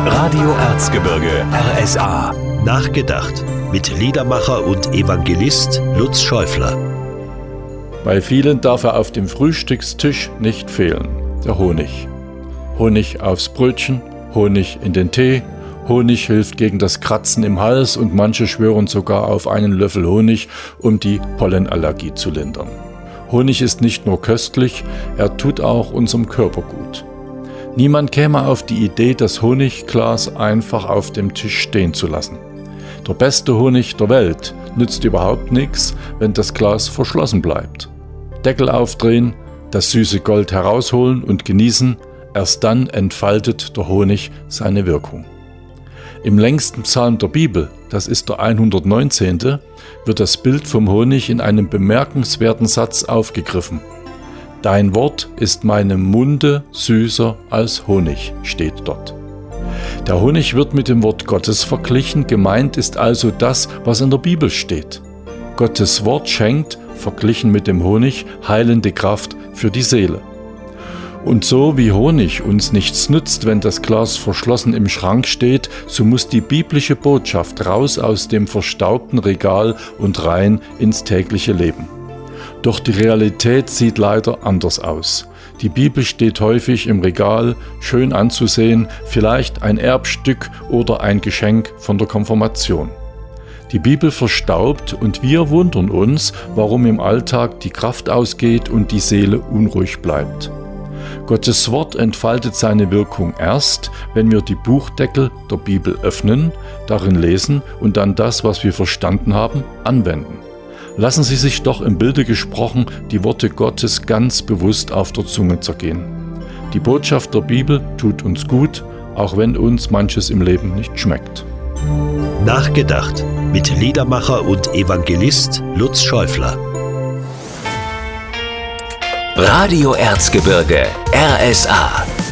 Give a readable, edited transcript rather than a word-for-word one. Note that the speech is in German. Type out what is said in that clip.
Radio Erzgebirge RSA. Nachgedacht mit Liedermacher und Evangelist Lutz Schäufler. Bei vielen darf er auf dem Frühstückstisch nicht fehlen, der Honig. Honig aufs Brötchen, Honig in den Tee, Honig hilft gegen das Kratzen im Hals und manche schwören sogar auf einen Löffel Honig, um die Pollenallergie zu lindern. Honig ist nicht nur köstlich, er tut auch unserem Körper gut. Niemand käme auf die Idee, das Honigglas einfach auf dem Tisch stehen zu lassen. Der beste Honig der Welt nützt überhaupt nichts, wenn das Glas verschlossen bleibt. Deckel aufdrehen, das süße Gold herausholen und genießen, erst dann entfaltet der Honig seine Wirkung. Im längsten Psalm der Bibel, das ist der 119., wird das Bild vom Honig in einem bemerkenswerten Satz aufgegriffen. Dein Wort ist meinem Munde süßer als Honig, steht dort. Der Honig wird mit dem Wort Gottes verglichen, gemeint ist also das, was in der Bibel steht. Gottes Wort schenkt, verglichen mit dem Honig, heilende Kraft für die Seele. Und so wie Honig uns nichts nützt, wenn das Glas verschlossen im Schrank steht, so muss die biblische Botschaft raus aus dem verstaubten Regal und rein ins tägliche Leben. Doch die Realität sieht leider anders aus. Die Bibel steht häufig im Regal, schön anzusehen, vielleicht ein Erbstück oder ein Geschenk von der Konfirmation. Die Bibel verstaubt und wir wundern uns, warum im Alltag die Kraft ausgeht und die Seele unruhig bleibt. Gottes Wort entfaltet seine Wirkung erst, wenn wir die Buchdeckel der Bibel öffnen, darin lesen und dann das, was wir verstanden haben, anwenden. Lassen Sie sich doch im Bilde gesprochen die Worte Gottes ganz bewusst auf der Zunge zergehen. Die Botschaft der Bibel tut uns gut, auch wenn uns manches im Leben nicht schmeckt. Nachgedacht mit Liedermacher und Evangelist Lutz Schäufler. Radio Erzgebirge RSA.